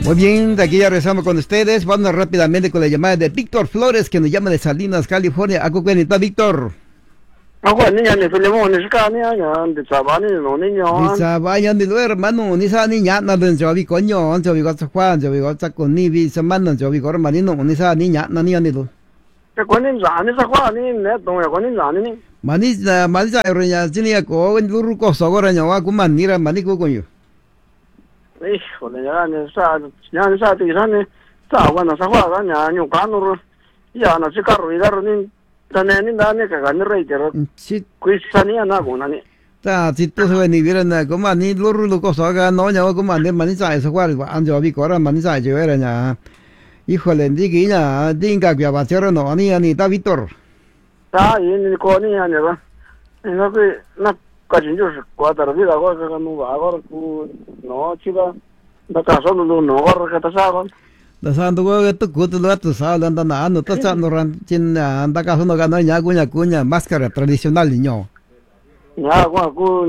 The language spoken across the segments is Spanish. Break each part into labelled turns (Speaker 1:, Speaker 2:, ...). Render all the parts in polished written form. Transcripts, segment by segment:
Speaker 1: Muy bien, de aquí ya regresamos con ustedes. Vamos rápidamente con la llamada de Víctor Flores, que nos llama de Salinas, California. ¿Algo que necesita, Víctor?
Speaker 2: niña ni filemo ni skania ya de sabani no niño.
Speaker 1: Visa vaya ni lo hermano, ni sa niña, nada de yo vi coño, yo vi cosa Juan, yo vi cosa con ni vi semana, yo vi cosa manino, ni sa niña, no ni anido.
Speaker 2: Cái quan niệm giả ni sa khoa ni nè tông ya quan niệm giả ni.
Speaker 1: Mani sa ronya sini ko luru ko so gora nyawa ku manira mani ko coño.
Speaker 2: Ih, hola ya ni sa ti sa ni sa quan na sa khoa ga nya nyu ka nu ya na si carro idar ni tane ni da ni ka ga ni rei pero kui sa ni na ko na ni.
Speaker 1: Ta si to se ni viera na ko mani luru ko so ga no nyawa ku mani mani sa eso kwa an yo vi cora mani sa yo era nya. Híjole, ndiguiña, dinga que abacero no ani ta Víctor.
Speaker 2: Ta y ni ko ni ya ni ba. Ni que na ka jin jo ko ta ri da ko ka nu ba ko ku no chi ba da ka so lu no ko ka ta sa ko.
Speaker 1: Da santo ko to ku to la to sa la na no ta sa no ran chin anda ka so no ga no nya cuña máscara tradicional niño.
Speaker 2: Ya ku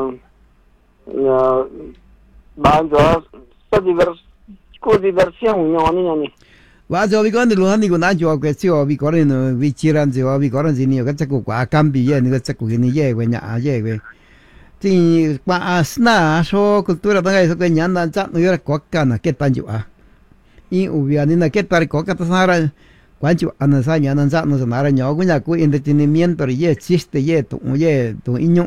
Speaker 2: na ba jo sa diversión no ni.
Speaker 1: Wa jo vi con lu han ni ko na jo que si o vi corren vi chiran jo vi corren si ni ka cha ku kwa cambi ye ni ka cha ku ni ye we nya ye we. Ti pa asna so cultura ta eso que nya na cha no yo ko ka na que tan jo a. Y ubia ni na que tar ko ka ta sara quan chu an sa nya na cha no sa na ra nyo ku nya ku entretenimiento ye chiste ye tu iño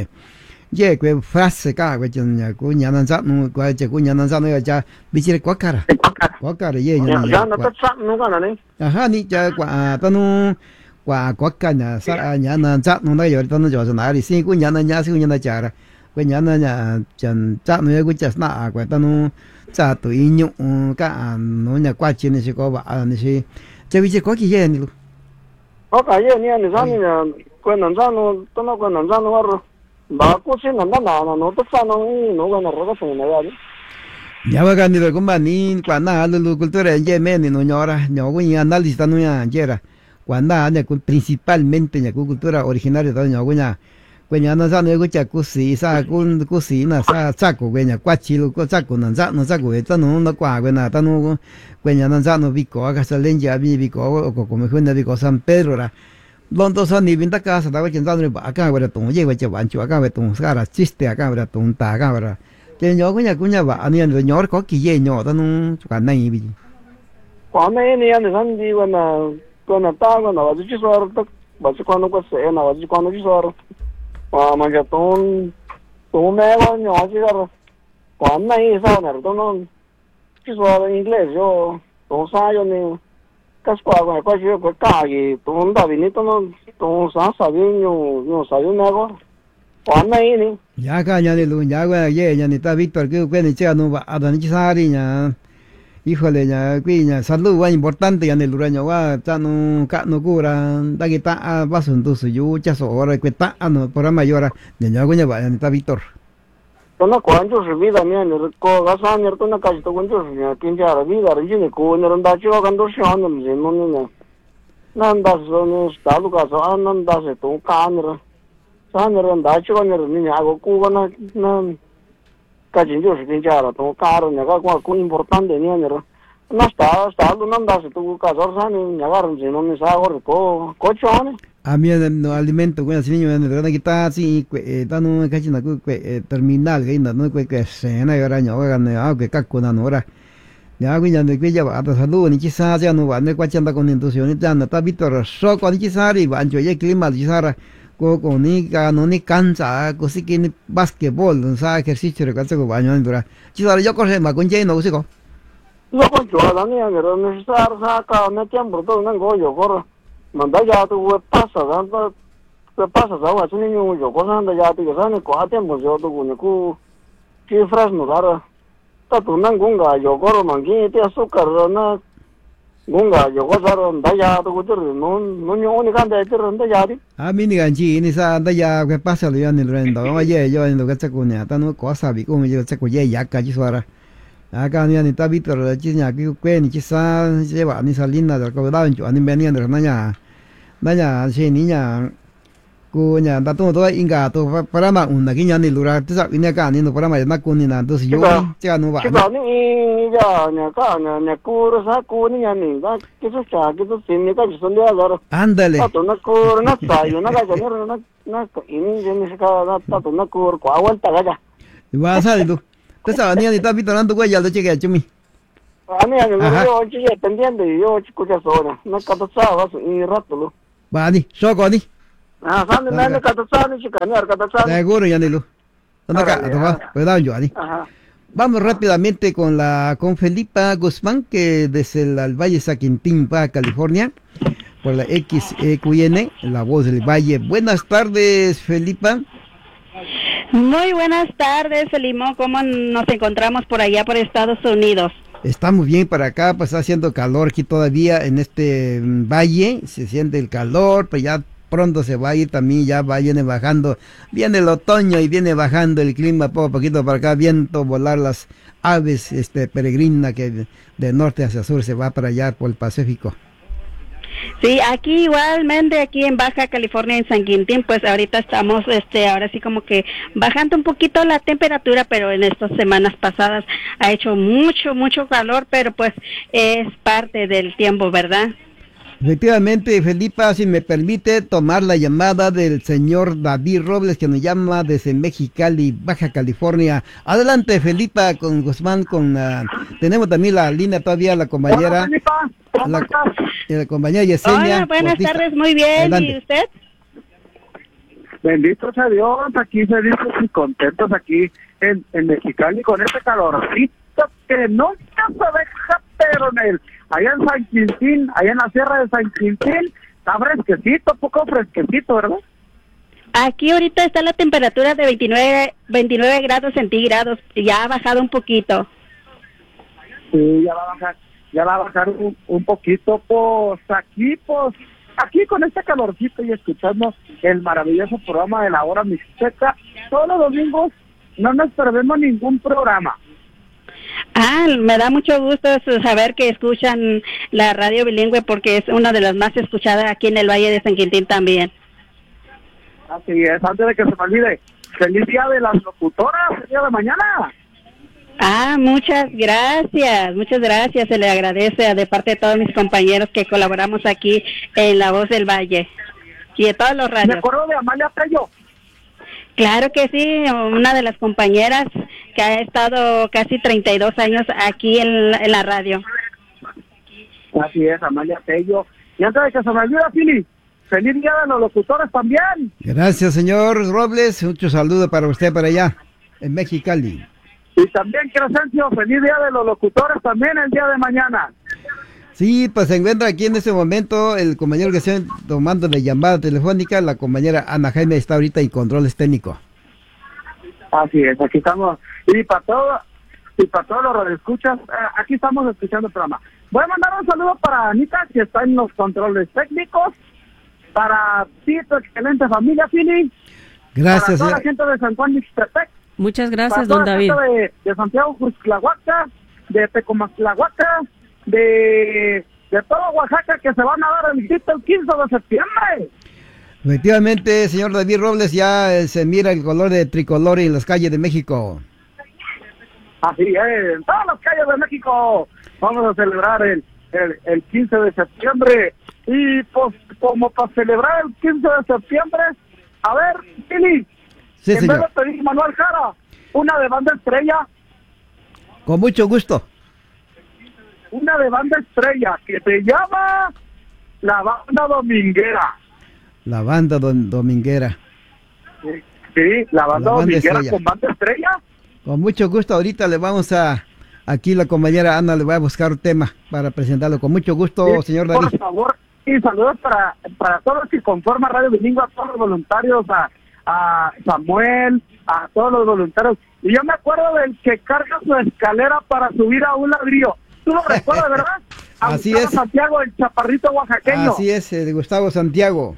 Speaker 1: ye que frase ka que nya ku nya na cha no kwa che ku nya na cha no ya cha bi chi ko cara. Có cả ye nya
Speaker 2: ya na ta sa no ga na ni.
Speaker 1: Aha ni cha kwa ta nu kwa có cả nya sa nya na cha no na yo ta no jo sa na ri si ku nya na si ku nya na cha ra. Ku nya na nya chan cha no ye ku cha na kwa ta nu cha tu iño ka no nya kwa chi ni si ko ba ni si. Cha bi chi có ki ye ni lu.
Speaker 2: Có cả ye ni sa ni na ku na sa no to no ku na sa no ro. Ba ku si na no to sa no no ga na ro ga sa na ya ni.
Speaker 1: Ya va ganando con mani cuando la cultura en men no ñora no güey análisis no ya yera cuando anda principalmente la cultura originaria de no güey na sa no gucha kusi sa kun kusi na sa saco güey na cuachilo ko saco na sa no saco esto no kwa güey na ta no güey na sa no bico aga sa lenja bico o como fue na bico San Pedro ra Londo sa ni binta casa da güey no ba acá güey to ye güey bancho acá güey to sara chiste acá güey to ta acá güey cái nhỏ của nhà bà anh em rồi nhỏ có kỳ gì nhỏ ta nó cả này bị
Speaker 2: quả này ni anh san đi con ta con nào chỉ số tất bà chỉ con nó có sẽ nào chỉ con nó chỉ số mà cái ton mẹ con nhỏ chỉ là quả này sao này nó chỉ số English yo ton sai yo ni cái quả này có chỉ có cả gì ton đã bị ni ton sa bien yo sa yo mẹ con quả này ni
Speaker 1: ya ka nya de lu ya gua ye nya ni ta Víctor que ni che no va a dan chi sa ri nya híjole nya que nya salud va importante ya el uraño va ta no ka no cura da que ta va sun tu su yu cha so ora que ta no por mayor nya gua nya va ni ta Víctor
Speaker 2: no cuánto se vida mía ni ko ga sa ni to na ka to cuánto se kin ja la vida ri ni ko ni ran da chi ga ndo shi an ni no ni nan da so ni sta lu ka so an nan da se to ka ni 사람들은 나치고는 니하고 꾸거나 까진 조스 괜찮아 또 까로 내가 그 importante 니아니로 나 스타도 남다서 또 가서사니 내가는 지놈이 사고를 또 고쳐네
Speaker 1: a mí no alimento con así niño de verdad que está así está no casi na terminal que no que se na ahora no ga que caco na hora ya que ya no que ya va a salud ni quizás ya no va no cuachanda con intuición ya no está Víctor so con quizás y va yo ya clima quizás con ni ka no ni cansa così che ni basketball sa ejercicio de calcio con baño dura ci sarà yo corre ma con no così co
Speaker 2: no con yo la ni pero no sa ka no tiempo todo no go yo corro manda ya tu pasa dando pasa sa wa ni yo corro anda ya tu sa ni ko tiempo yo tu ni ku cifras no dar ta tu nan gunga yo corro mangi te azúcar na gunga yo corro anda ya tu no yo ni kan de anda ya di
Speaker 1: a mí ni ganchi ni sa anda ya que pasa lo ya ni rendo oye yo en lo que se cuña ta no cosa vi como yo se cuye ya ka ci suara acá ni ta Víctor ci nya que ni ci sa lleva ni salina del co da ni venían de na nya si niña Kunya, dato todo inga to para ma una guiña ni lura, te sabes ni acá ni no para ma na kuni na dos yo, ya no va.
Speaker 2: Chica ni ya ni acá ni curo sa kuni ya ni da que eso está que eso tiene que son de agar.
Speaker 1: Ándale.
Speaker 2: Tato na curo na sayo na ga na ini ni se ka na tato na curo ko aguanta ga.
Speaker 1: Va a salir tú. Te sabes ni está pitonando güey ya lo cheque chumi.
Speaker 2: A mí yo chique pendiente yo chico ya solo. Na ka to sa va y rato lo.
Speaker 1: Va ni, soko ni.
Speaker 2: Ah, ¿dónde me han catazado, chica? ¿Me han catazado?
Speaker 1: Seguro ya ni lo. ¿Dónde acá? Cuidado yo ahí. Vamos rápidamente con Felipa Guzmán, que desde el Valle Saquintín, Baja California, por la XEQN, la voz del Valle. Buenas tardes, Felipa.
Speaker 3: Muy buenas tardes, Limón. ¿Cómo nos encontramos por allá, por Estados Unidos?
Speaker 1: Estamos bien para acá, pues está haciendo calor aquí todavía en este valle, se siente el calor, pues ya pronto se va a ir también, ya viene bajando, viene el otoño y viene bajando el clima poco a poquito para acá, viento, volar las aves peregrinas que de norte hacia sur se va para allá por el Pacífico.
Speaker 3: Sí, aquí igualmente, aquí en Baja California, en San Quintín, pues ahorita estamos, ahora sí como que bajando un poquito la temperatura, pero en estas semanas pasadas ha hecho mucho calor, pero pues es parte del tiempo, ¿verdad?
Speaker 1: Efectivamente, Felipa, si me permite tomar la llamada del señor David Robles, que nos llama desde Mexicali, Baja California. Adelante, Felipa, con Guzmán, tenemos también la línea todavía, la compañera.
Speaker 2: Hola,
Speaker 1: la compañera Yesenia.
Speaker 3: Hola, buenas tardes, muy bien. Adelante. ¿Y usted?
Speaker 2: Bendito sea Dios, aquí felices y contentos aquí en Mexicali con este calorcito que no se deja, pero allá en San Quintín, allá en la sierra de San Quintín, está fresquecito, poco fresquecito, ¿verdad?
Speaker 3: Aquí ahorita está la temperatura de 29 grados centígrados, ya ha bajado un poquito.
Speaker 2: Sí, ya va a bajar un poquito, pues aquí con este calorcito y escuchando el maravilloso programa de la hora mixteca, todos los domingos no nos perdemos ningún programa.
Speaker 3: Me da mucho gusto saber que escuchan la radio bilingüe porque es una de las más escuchadas aquí en el Valle de San Quintín también.
Speaker 2: Así es, antes de que se me olvide, feliz día de las locutoras, el día de mañana.
Speaker 3: Muchas gracias, se le agradece de parte de todos mis compañeros que colaboramos aquí en La Voz del Valle y de todos los radios.
Speaker 2: Me acuerdo de Amalia Tello.
Speaker 3: Claro que sí, una de las compañeras que ha estado casi 32 años aquí en la radio.
Speaker 2: Así es, Amalia Tello. Y antes de que se me olvide, Fili, feliz día de los locutores también.
Speaker 1: Gracias, señor Robles, mucho saludo para usted para allá, en Mexicali.
Speaker 2: Y también, Crescencio, feliz día de los locutores también el día de mañana.
Speaker 1: Sí, pues se encuentra aquí en este momento el compañero que está tomando la llamada telefónica, la compañera Ana Jaime está ahorita en controles técnicos.
Speaker 2: Así es, aquí estamos, y para todos los radioescuchas, aquí estamos escuchando el programa. Voy a mandar un saludo para Anita, que está en los controles técnicos, para ti, tu excelente familia, Fili.
Speaker 1: Gracias.
Speaker 2: Para toda la gente de San Juan Mixtepec.
Speaker 4: Muchas gracias, don David.
Speaker 2: Para toda la gente de Santiago Juxtlahuaca, de Tecomactlahuaca, de todo Oaxaca, que se van a dar el grito el 15 de septiembre.
Speaker 1: Efectivamente, señor David Robles, ya se mira el color de tricolor en las calles de México.
Speaker 2: Así es, en todas las calles de México vamos a celebrar el 15 de septiembre. Y pues, como para celebrar el 15 de septiembre, a ver, Billy,
Speaker 1: sí,
Speaker 2: en
Speaker 1: señor.
Speaker 2: vez de pedir Manuel Jara, una de banda estrella.
Speaker 1: Con mucho gusto.
Speaker 2: Una de banda estrella que se llama La Banda Dominguera.
Speaker 1: La banda dominguera.
Speaker 2: Sí, la banda dominguera
Speaker 1: estrella.
Speaker 2: con banda estrella.
Speaker 1: Con mucho gusto, ahorita le vamos aquí la compañera Ana le va a buscar un tema para presentarlo. Con mucho gusto, sí, señor David.
Speaker 2: Por favor, y saludos para todos los que conforman Radio Bilingüe, a todos los voluntarios, a Samuel, a todos los voluntarios. Y yo me acuerdo del que carga su escalera para subir a un ladrillo. ¿Tú lo recuerdas, verdad?
Speaker 1: Así
Speaker 2: Gustavo
Speaker 1: es.
Speaker 2: Santiago, el chaparrito oaxaqueño.
Speaker 1: Así es, Gustavo Santiago.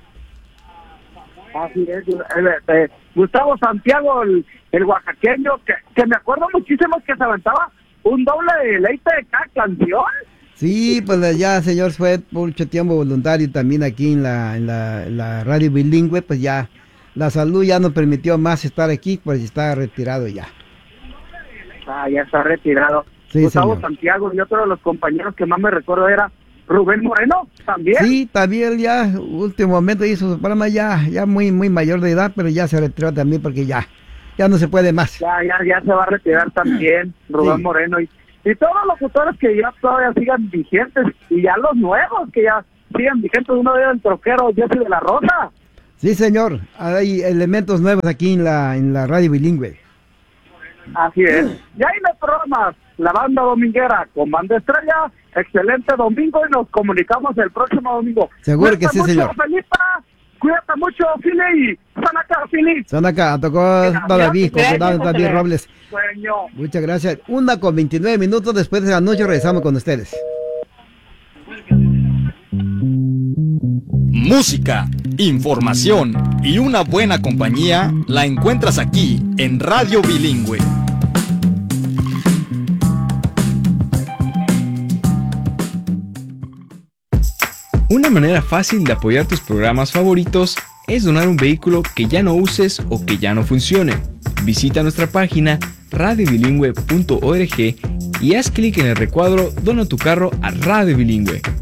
Speaker 2: Así es, Gustavo Santiago, el oaxaqueño, que me acuerdo muchísimo que se aventaba un doble deleite de cada canción.
Speaker 1: Sí, pues ya, señor, fue por mucho tiempo voluntario también aquí en la radio bilingüe, pues ya la salud ya no permitió más estar aquí, pues está retirado ya.
Speaker 2: Ya está retirado.
Speaker 1: Sí,
Speaker 2: Gustavo
Speaker 1: señor.
Speaker 2: Santiago, y otro de los compañeros que más me recuerdo era Rubén Moreno, también.
Speaker 1: Sí, también ya, último momento hizo su programa ya muy mayor de edad, pero ya se retiró también porque ya no se puede más.
Speaker 2: Ya se va a retirar también Rubén
Speaker 1: Sí.
Speaker 2: Moreno. Y todos los locutores que ya todavía sigan vigentes, y ya los nuevos que ya sigan vigentes. Uno de ellos, el troquero Jesse de la Rosa.
Speaker 1: Sí, señor, hay elementos nuevos aquí en la radio bilingüe.
Speaker 2: Así es. Y ahí los programas, la banda dominguera con Banda Estrella. Excelente domingo, y nos comunicamos el próximo domingo.
Speaker 1: Seguro que sí,
Speaker 2: mucho,
Speaker 1: señor.
Speaker 2: Felipa. Cuídate mucho, Fili. Sanacá, Fili.
Speaker 1: Son acá, tocó David,
Speaker 3: Gracias,
Speaker 1: David
Speaker 3: José.
Speaker 1: Robles.
Speaker 2: Sueño.
Speaker 1: Muchas gracias. 1:29 después de la noche regresamos con ustedes.
Speaker 4: Música, información y una buena compañía la encuentras aquí en Radio Bilingüe.
Speaker 5: Una manera fácil de apoyar tus programas favoritos es donar un vehículo que ya no uses o que ya no funcione. Visita nuestra página radiobilingüe.org y haz clic en el recuadro Dona tu carro a Radio Bilingüe.